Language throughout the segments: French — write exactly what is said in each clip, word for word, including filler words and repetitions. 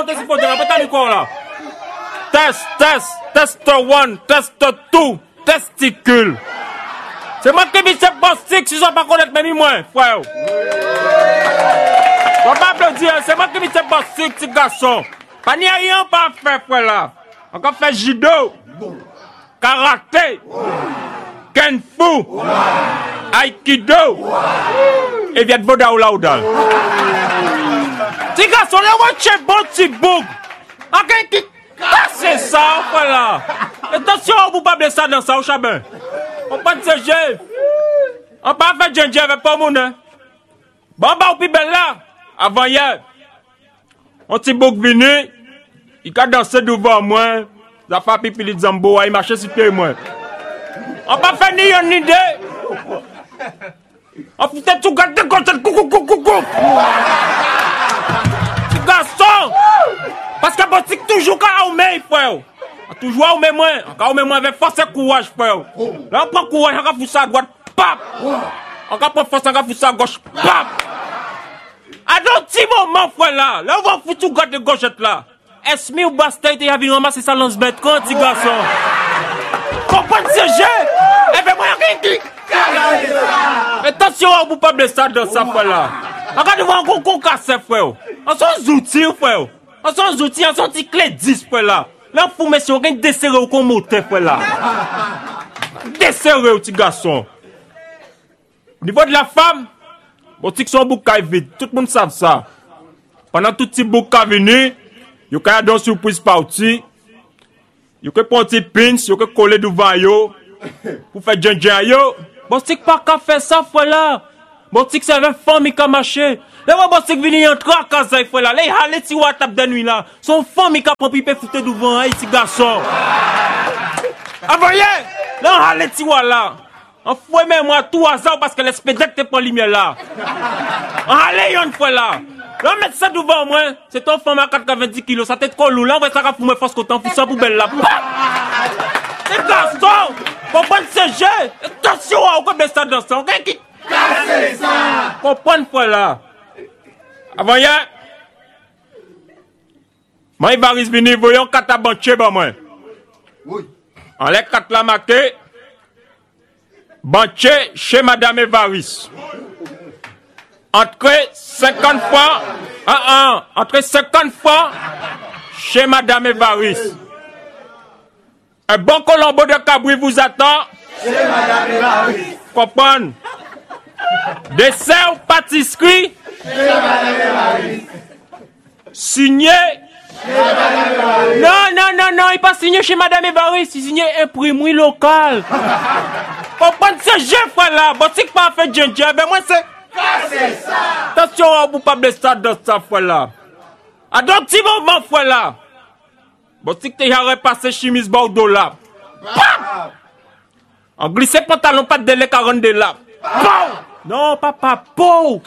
qu'est-ce qu'il faut dire? Répète encore là. Test, test, test one, test two, testicule. C'est moi qui vis ce postique, si je ne pas connaître même moi, frère. On va pas applaudir, c'est moi qui vis ce postique, petit garçon. Pas ni rien pas faire, frère là. On va faire judo, karaté, kenfu, aikido, et vient de voda ou là ou dans. Petit garçon, là, on va chercher bon petit bouc. Ok, qui casse ça, frère là. Attention, on ne peut pas blesser ça dans ça, au chabin. On pas de ce jeu. On pas fait ginger avec pas mon hein. Bon bah au plus belle là. Avant hier. On t'y bouc venu. Il a dansé devant moi. La fait pipi les zambo. Il marchait sur pied moi. On pas fait ni une idée. On fait tout garder comme ça. Coucou coucou coucou. Petit garçon. Parce que bon c'est toujours qu'à oumer frère. Toujours au même moins, encore au même moins avec force et courage, frère. Là, on prend courage, on va foutre ça à droite, pap! On va prendre force, on va foutre ça à gauche, pap! À d'autres petits moments, frère, là, là, on va foutre tout gauche de gauchette, là. Est-ce que ou basta, il y a vu ramasser ça lance-bête, quand, petit garçon? Comprenez ce jeu? Eh bien, moi, rien qui. Attention, on ne peut pas blesser dans ça, frère, là. Regardez-moi, on va casser, frère. On sont des outils, frère. On sont des outils, on sont des clés dix, frère, là. Là, pour me si on gagne desserré ou qu'on moteur, frère là. Desserré, petit garçon. Au niveau de la femme, bon, si son bouc est vide, tout le monde sait ça. Pendant tout petit bouc est venu, il y a un surprise parti. Il y a un petit pins, il y a un collé devant yo. Pour faire djendjen yo. Bon, si pas qu'à faire ça, frère là. Bon, si c'est une femme qui a marché. Là, bon, si venu entrer à casa, frère là. Là, il a allé si wa tape de nuit là. Son femme qui a pris pipe foutre devant, hein, petit garçon. Ah, voyez? Là, on a allé si wa là. On fouet même moi tout hasard parce que l'espédec t'es pas lumière là. On a allé une fois là. Là, mettre ça devant moi. C'est ton femme à quatre-vingt-dix kilos. Ça tête quoi, là, on va ça pour me force qu'autant pour ça poubelle là. C'est garçon! Comprenez ce jeu! Attention, on va mettre ça dans ça. Ok? Cassez ça! Comprenez fois là. Avant hier, moi, il va venir, voyons quatre banquiers, bah, moi. Oui. En les quatre la marqué, banquier chez Madame Evaris. Entre cinquante francs, ah, ah, entre cinquante francs chez Madame Evaris. Un bon colombo de cabri vous attend. Chez Madame Evaris. Comprenez? Dessert ou pâtisserie. Chez Madame Evaris. Signé. Chez Madame Evaris. Non, non, non, non, il n'est pas signé chez Madame Evaris, il signé imprimerie locale. Comprenez ce jeu, frère là. Bon, si pas fait ginger, ben moi c'est. Cassez ça! Attention, on ne peut pas blesser ça dans ça, frère là. À d'autres petits moments, frère là. Bon, si tu as repassé chemise Bordeaux là. En glissé pantalon, pas de délai quarante de là. Non, papa, peau.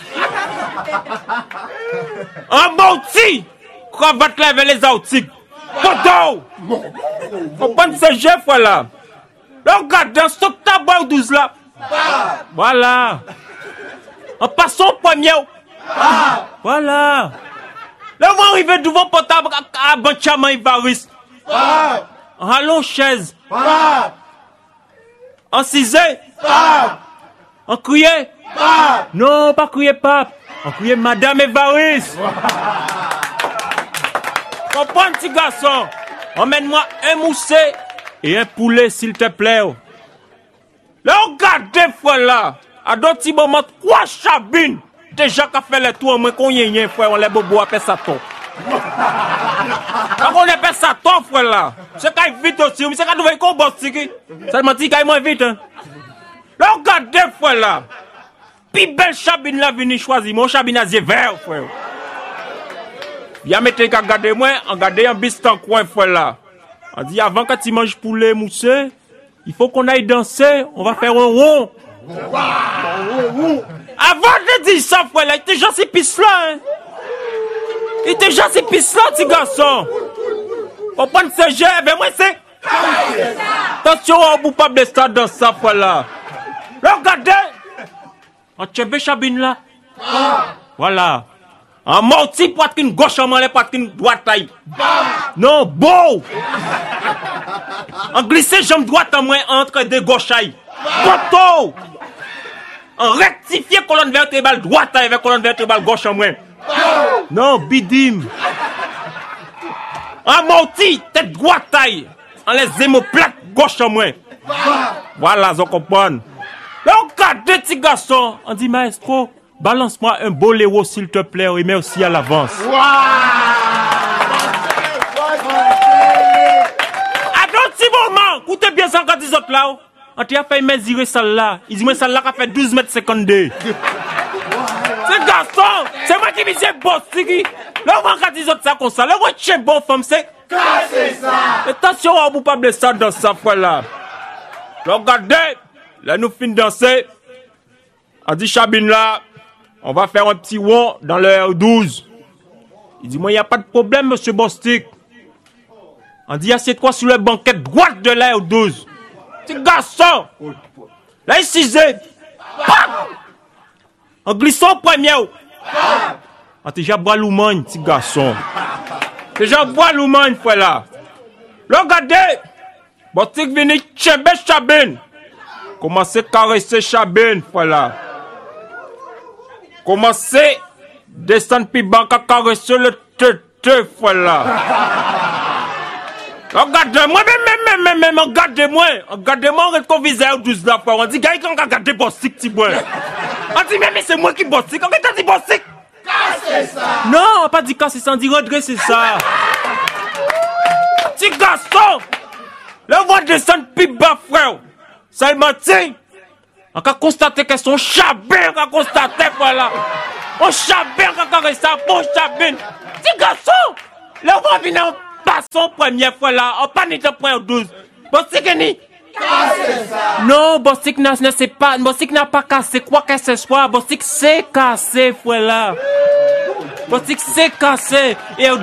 En mouti. Cravate là avec les autiques. Bordeaux. Comprenez ce jeu, frère là. Là, regarde, dans ce tabac douze là. Voilà. En passant au premier. Voilà. Là, on va arriver devant portable à Banchama Ivaris. En allons chaise. En cisé. En crier. Non, pas crier pape. En crier Madame Evaris. Comprends, petit garçon. Emmène-moi un moussé et un poulet, s'il te plaît. Là, regardez, frère, là. À d'autres moments, trois chabines. Déjà qu'à faire les tours, moi, qu'on y ait, frère, on les bobo appelle ça ton. Quand on appelle ça ton, frère, là. C'est qu'il vite aussi, mais c'est qu'il doit qu'on bosse, ça m'a dit qu'il moins vite, hein. Là, regardez, frère, là. Puis belle chabine, là, venu choisir. Mon chabine a yeux vert, frère. Il a mis qu'à garder moi, en garder un biste en coin, frère, là. On dit, avant que tu manges poulet moussé, il faut qu'on aille danser, on va faire un rond. Avant de dire ça, frère, là, il était gentil pisse là, hein. Il était gentil pisse là, petit garçon. Comprenez ce jeu, mais moi c'est. Attention, on ne peut pas blesser dans ça, frère, là. Là, regardez. On tchève chabine là. Voilà. En morti, poitrine gauche en main, les poitrine droite taille. Non, beau. En glissé, jambe droite en main, entre deux gauches taille. Poteau. En rectifié, colonne vertébrale droite taille avec colonne vertébrale gauche en main. Non, bidim. En morti, tête droite taille. En les hémoplates gauche en main. Voilà, je comprends. Là, on garde deux petits garçons. On dit, maestro, balance-moi un boléro, s'il te plaît, et merci à l'avance. Wow! À un petit moment, écoutez bien ça quand ils autres là. On t'a fait mesurer celle-là. Ils disent, celle-là qui a fait douze mètres cinquante-deux. C'est garçon, c'est moi qui me disais Bostik. Là, on va dire ça comme ça. Là, on va bon femme, c'est. Cassez ça! Attention, on ne peut pas blesser dans sa foi là. Regardez, là, nous finissons danser. On dit, Chabine là, on va faire un petit rond dans le R douze. Il dit, moi, il n'y a pas de problème, monsieur Bostik. On dit, assieds-toi sur le banquet droite de la R douze. Petit garçon. Là, il s'isait. En glissant premier. On dit, j'ai bois l'oumagne, petit garçon. J'ai bois l'oumagne, frère là. Regardez. Bostik venu tchébé Chabine. Commencez à caresser Chabine, frère là. Commencez descendre puis bas à caresser le tété, frère là. Regardez-moi, même, même, même, même, regardez-moi. Regardez-moi, on reste visage douze la fois. On dit, gars, on va regarder Bostik, petit boy. On dit, mais c'est moi qui Bostik. On va dit Bostik. Cassez ça! Non, on va pas dire casser ça, on dit redresser ça. Petit garçon. Là, on va descendre puis bas, frère. Ça est menti. On va constater que son Chabine, on va constater, voilà. On Chabine, on va caresser ça, bon Chabine. Petit garçon. Là, on va venir en passant première fois là. On panique le point douze. Bostik, ni. Cassez ça! Non, Bostik n'a pas, Bostik n'a pas cassé quoi que ce soit. Bostik c'est cassé, frère là. Bostik c'est cassé. Et